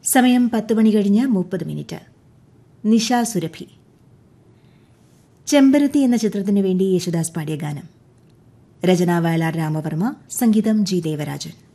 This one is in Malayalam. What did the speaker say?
സമയം 10 മണി കഴിഞ്ഞ് 30 മിനിറ്റ്. നിഷ സുരഭി. ചെമ്പരത്തി എന്ന ചിത്രത്തിനു വേണ്ടി യേശുദാസ് പാടിയ ഗാനം. രചന വയലാർ രാമവർമ്മ, സംഗീതം ജി ദേവരാജൻ.